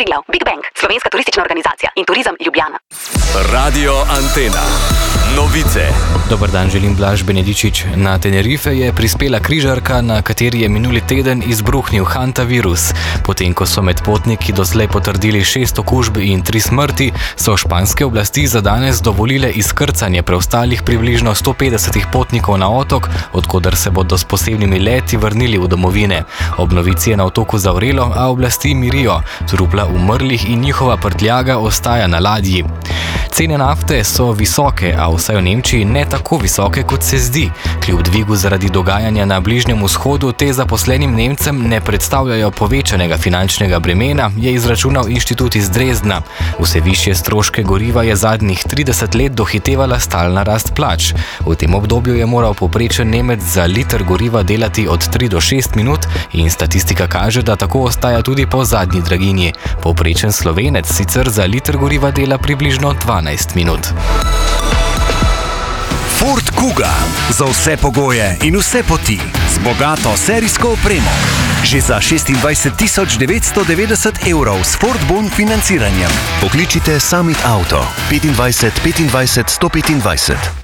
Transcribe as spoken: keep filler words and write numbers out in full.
Triglav, Big Bang, Slovenska turistična organizacija in Turizem Ljubljana. Radio Antena. Novice. Dobar dan, želim Blaž Benedičič. Na Tenerife je prispela križarka, na kateri je minuli teden izbruhnil hantavirus. Potem, ko so med potniki doslej potrdili šest okužb in tri smrti, so španske oblasti za danes dovolile izkrcanje preostalih približno sto petdeset potnikov na otok, odkoder se bodo s posebnimi leti vrnili v domovine. Ob novici je na otoku zavrelo, a oblasti mirijo. Trupla umrlih in njihova prtljaga ostaja na ladji. Cene nafte so visoke, a vsaj v Nemčiji ne tako visoke, kot se zdi. Kljub dvigu zaradi dogajanja na Bližnjem vzhodu te zaposlenim Nemcem ne predstavljajo povečanega finančnega bremena, je izračunal inštitut iz Dresdna. Vse višje stroške goriva je zadnjih trideset let dohitevala stalna rast plač. V tem obdobju je moral povprečen Nemec za liter goriva delati od tri do šest minut in statistika kaže, da tako ostaja tudi po zadnji draginji. Povprečen Slovenec sicer za liter goriva dela približno dvanajst minut. Ford Kuga. Za vse pogoje in vse poti. Z bogato serijsko opremo. Že za šestindvajset tisoč devetsto devetdeset evrov s Ford Bon financiranjem. Pokličite Summit Auto petindvajset petindvajset sto petindvajset.